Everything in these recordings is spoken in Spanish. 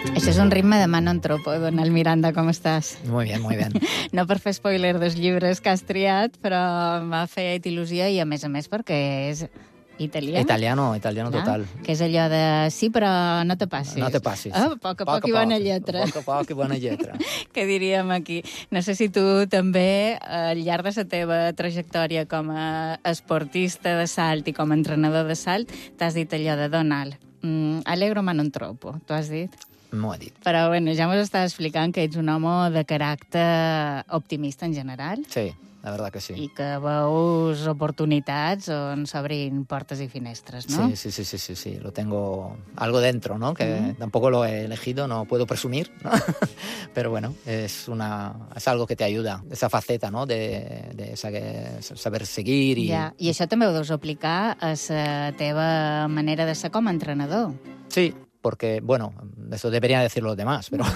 Això és un ritme de mano en tropo, Donald Miranda, com estàs? Muy bien, muy bien. No per fer spoiler dels llibres que has triat, però m'ha fet il·lusió i, a més, perquè és italià. Italiano total. Que és allò de sí, però no te passis. No te passis. A poc a poc i bona lletra. A poc i bona lletra. Que diríem aquí. No sé si tu també, al llarg de la teva trajectòria com a esportista de salt i com a entrenador de salt, t'has dit allò de Donald. Allegro ma non troppo, tu has dit? M'ho ha dit. Però bueno, ja m'ho estàs explicant que ets un home de caràcter optimista en general. Sí, la verdad que sí. I que veus oportunitats on s'obrin portes i finestres, ¿no? Sí. Lo tengo algo dentro, ¿no? Que tampoco lo he elegido, no puedo presumir, ¿no? Pero bueno, es algo que te ayuda, esa faceta, ¿no? De saber seguir i... Ja. I això també ho deus aplicar a la teva manera de ser com a entrenador. Sí, porque, bueno, eso deberían decir los demás, pero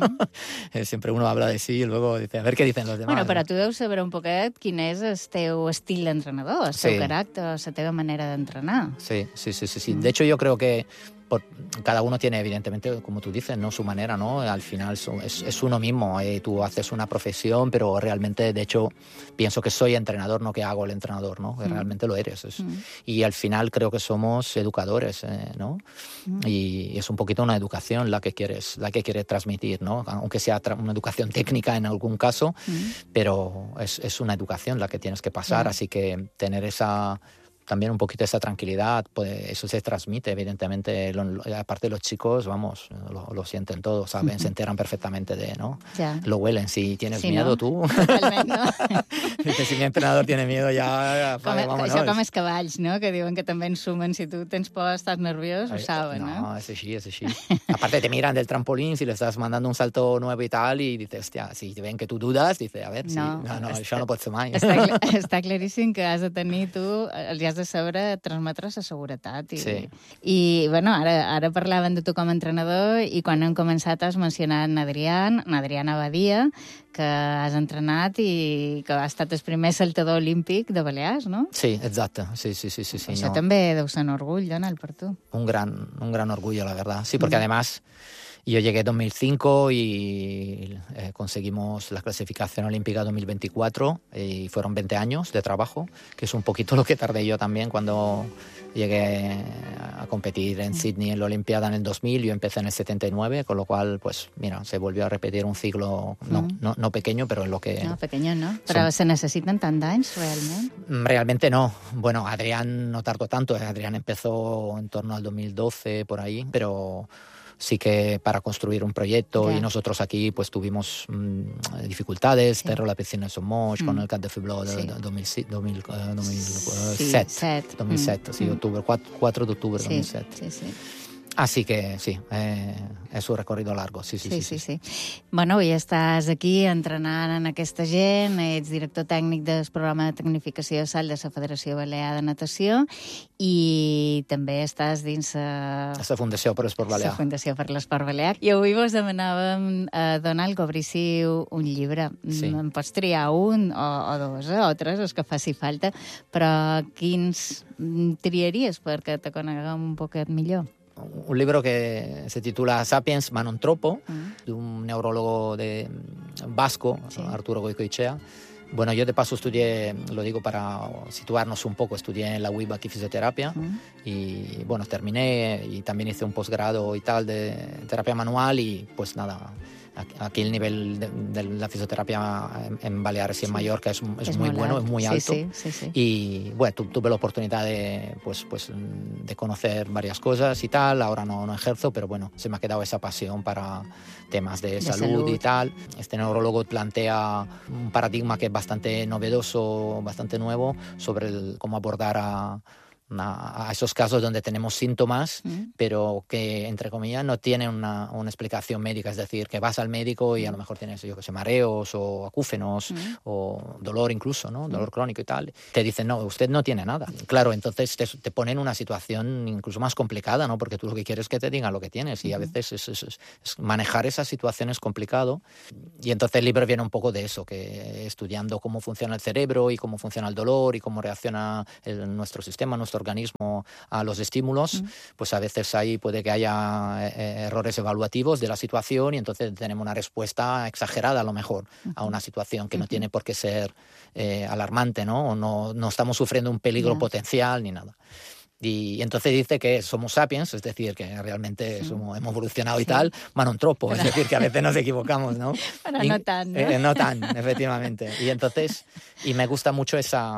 siempre uno habla de sí y luego dice, a ver qué dicen los demás. Bueno, però tu deus saber un poquet quin és el teu estil d'entrenador, el teu caràcter, la teva manera d'entrenar. Sí. De hecho, yo creo que cada uno tiene, evidentemente, como tú dices, ¿no? Su manera, ¿no? Al final es uno mismo. Tú haces una profesión, pero realmente, de hecho, pienso que soy entrenador, no que hago el entrenador, ¿no? Que realmente lo eres. Y al final creo que somos educadores, ¿no? Y es un poquito una educación la que quieres transmitir, ¿no? Aunque sea una educación técnica en algún caso, pero es una educación la que tienes que pasar, así que tener también un poquito esa tranquilidad, pues eso se transmite, evidentemente, aparte de los chicos, vamos, lo sienten todos, saben, se enteran perfectamente ¿no? Ya. Lo huelen, si tienes miedo, no? tú. Totalment, no? Si mi entrenador tiene miedo, ya vámonos. Això com els cavalls, no? Que diuen que també en sumen, si tu tens por, estàs nerviós, ho saben, no? No, es así. Aparte te miran del trampolín, si le estás mandando un salto nuevo y tal, y dices, hostia, si ven que tú dudas, dice, a ver, això no pot ser mai. Està claríssim que has de tenir tu, els has de saber transmetre la seguretat. I bueno, ara parlaven de tu com a entrenador i quan hem començat has mencionat Adrián Abadia, que has entrenat i que ha estat el primer saltador olímpic de Balears, no? Sí, exacte. Sí. Això també deu ser un orgull, Donald, per tu. Un gran orgullo, la verdad. Sí, porque además yo llegué en 2005 y conseguimos la clasificación olímpica 2024 y fueron 20 años de trabajo, que es un poquito lo que tardé yo también cuando llegué a competir en Sydney en la Olimpiada en el 2000. Yo empecé en el 79, con lo cual, pues mira, se volvió a repetir un ciclo no pequeño, pero en lo que... No, pequeño no. Però se necessiten tant d'anys, realment? Realmente no. Bueno, Adrián no tardó tanto. Adrián empezó en torno al 2012, por ahí, pero... sí que para construir un proyecto y nosotros aquí pues tuvimos dificultades, Terro la piscina de Somos, con el Cat de Febló de 2007, sí, octubre, 4 de octubre de 2007. Sí. Así que sí, és un recorrido largo, sí. Bueno, avui estàs aquí entrenant en aquesta gent, ets director tècnic del programa de tecnificació de salt de la Federació Balear de Natació i també estàs dins la Fundació per l'Esport Balear. La Fundació per l'Esport Balear. I avui vos demanàvem a Donald que obríssiu un llibre. Sí. En pots triar un o dos o tres, els que faci falta, però quins triaries perquè te coneguem un poquet millor? Un libro que se titula Sapiens ma non troppo, de un neurólogo vasco, Arturo Goicoechea. Bueno, yo de paso estudié, lo digo para situarnos un poco, estudié en la UIB aquí fisioterapia y bueno, terminé y también hice un posgrado y tal de terapia manual y pues nada, aquí el nivel de la fisioterapia en Baleares y en Mallorca es muy bueno, es muy alto. Sí. Y bueno, tuve la oportunidad de conocer varias cosas y tal. Ahora no ejerzo, pero bueno, se me ha quedado esa pasión para temas de salud y tal. Este neurólogo plantea un paradigma que es bastante novedoso, bastante nuevo, sobre cómo abordar a esos casos donde tenemos síntomas, pero que, entre comillas, no tienen una explicación médica. Es decir, que vas al médico y a lo mejor tienes, mareos o acúfenos o dolor incluso, ¿no? Dolor crónico y tal. Te dicen, no, usted no tiene nada. Claro, entonces te ponen en una situación incluso más complicada, ¿no? Porque tú lo que quieres es que te digan lo que tienes y a veces es manejar esa situación es complicado. Y entonces el libro viene un poco de eso, que estudiando cómo funciona el cerebro y cómo funciona el dolor y cómo reacciona nuestro sistema, nuestro organismo a los estímulos, pues a veces ahí puede que haya errores evaluativos de la situación y entonces tenemos una respuesta exagerada a lo mejor a una situación que no tiene por qué ser alarmante, ¿no? O no estamos sufriendo un peligro potencial ni nada. Y entonces dice que somos sapiens, es decir, que realmente hemos evolucionado y tal, ma non troppo, es decir, que a veces nos equivocamos, ¿no? Pero no tan, ¿no? No tan, efectivamente. Y entonces, y me gusta mucho esa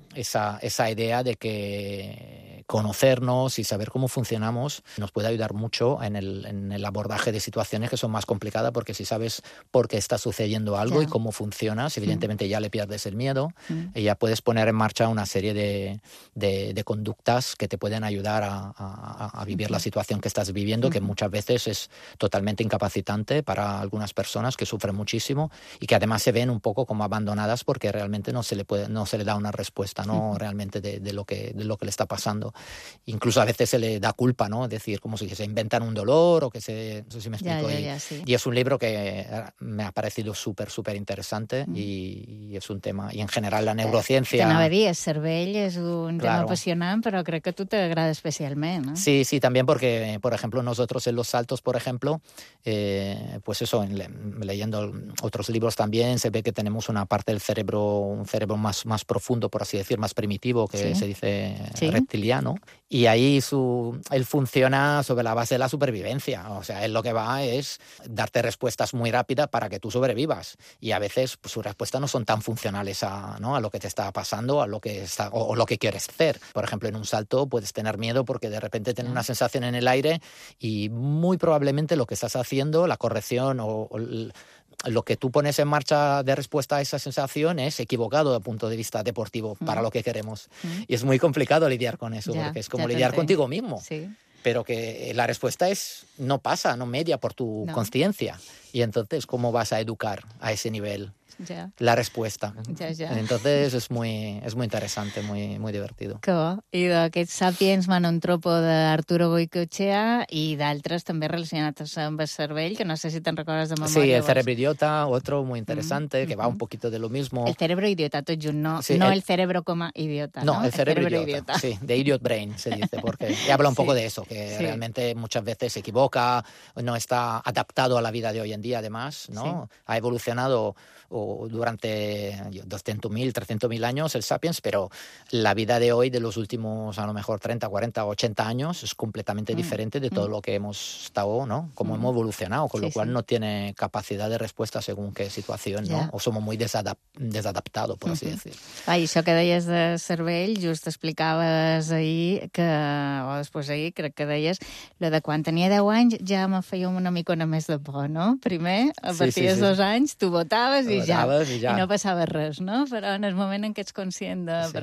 idea de que conocernos y saber cómo funcionamos nos puede ayudar mucho en el abordaje de situaciones que son más complicadas, porque si sabes por qué está sucediendo algo y cómo funcionas, evidentemente ya le pierdes el miedo y ya puedes poner en marcha una serie de conductas que te pueden ayudar a vivir la situación que estás viviendo, que muchas veces es totalmente incapacitante para algunas personas que sufren muchísimo y que además se ven un poco como abandonadas porque realmente no se le da una respuesta, ¿no? Realmente de lo que le está pasando. Incluso a veces se le da culpa, ¿no? Es decir, como si se inventan un dolor o que se... No sé si me explico. Sí. Y es un libro que me ha parecido súper interesante y es un tema... Y en general la neurociencia... T'anava a dir, el cervell és un tema apasionant, però crec que a tu t'agrada especialment, ¿no? Sí, también porque, por ejemplo, nosotros en los saltos, por ejemplo, pues eso, leyendo otros libros también, se ve que tenemos una parte del cerebro, un cerebro más profundo, por así decir, más primitivo, que se dice reptiliano. Y ahí él funciona sobre la base de la supervivencia. O sea, él lo que va es darte respuestas muy rápidas para que tú sobrevivas. Y a veces pues, sus respuestas no son tan funcionales a lo que te está pasando, a lo que o lo que quieres hacer. Por ejemplo, en un salto puedes tener miedo porque de repente tienes una sensación en el aire y muy probablemente lo que estás haciendo, la corrección o lo que tú pones en marcha de respuesta a esa sensación es equivocado desde el punto de vista deportivo para lo que queremos. Y es muy complicado lidiar con eso, porque es como lidiar contigo mismo. Sí. Pero que la respuesta no media por tu consciencia. Y entonces, ¿cómo vas a educar a ese nivel? La respuesta. Entonces es muy interesante, muy divertido. Que bo. I d'aquests Sapiens Manontropo d'Arturo Goicoechea i d'altres també relacionats amb el cervell, que no sé si te'n recordes de memòria. Sí, El cerebro idiota, otro muy interesante, que va un poquito de lo mismo. El cerebro idiota, tot junt, no el cerebro como idiota, ¿no? No, el cerebro idiota. Sí, de idiot brain se dice, porque habla un poco de eso, que realmente muchas veces se equivoca, no está adaptado a la vida de hoy en día, además, ¿no? Ha evolucionado durante 200.000, 300.000 años el Sapiens, pero la vida de hoy, de los últimos a lo mejor 30, 40, 80 años, es completamente diferente de todo lo que hemos estado, ¿no? Como hemos evolucionado, con lo cual no tiene capacidad de respuesta según qué situación, ¿no? O somos muy desadaptados, por así decir. Això que deies de cervell, just explicaves ahir o després ahir, crec que deies, lo de quan tenia 10 anys ja me feia una micona més de por, no? Primer, a partir dels 2 anys, tu votaves i no passava res, no? Però en el moment en què ets conscient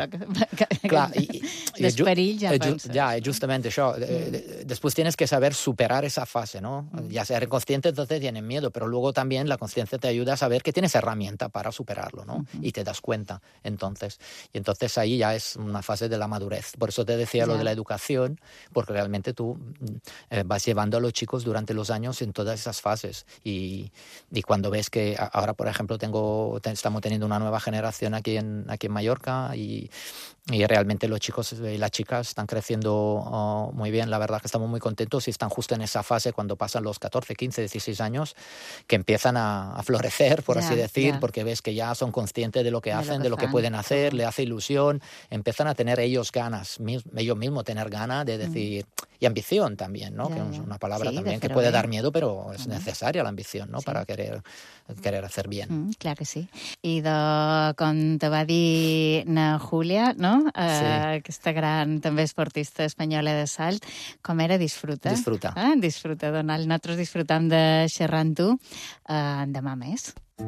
dels perills ja penses. Ya, justamente eso. Después tienes que saber superar esa fase, ¿no? Ya ser consciente, entonces tienes miedo, pero luego también la conciencia te ayuda a saber que tienes herramienta para superarlo, ¿no? Y te das cuenta, entonces. Y entonces ahí ya es una fase de la madurez. Por eso te decía lo de la educación, porque realmente tú vas llevando a los chicos durante los años en todas esas fases. Y cuando ves que ahora, por ejemplo, estamos teniendo una nueva generación aquí en Mallorca y realmente los chicos y las chicas están creciendo muy bien. La verdad que estamos muy contentos y están justo en esa fase cuando pasan los 14, 15, 16 años que empiezan a florecer, por así decir, porque ves que ya son conscientes de lo que hacen, de lo que pueden hacer, le hace ilusión, empiezan a tener ellos mismos tener ganas de decir, y ambición también, ¿no? Que es una palabra también que puede dar miedo, pero es necesaria la ambición, ¿no? Para querer hacer bien. Clar que sí. I com te va dir na Júlia, no? Aquesta gran també esportista espanyola de salt, com era? Disfruta. Disfruta, Donald. Nosaltres disfrutam de xerrar amb tu. Demà més.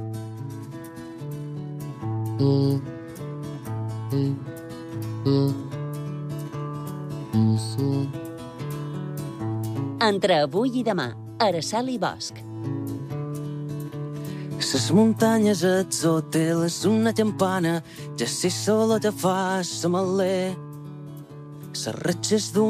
Entre avui i demà, Araceli Bosch. Ses muntanyes et hoteles, una campana, ja si solo te fas a maler. Ses ratxes d'un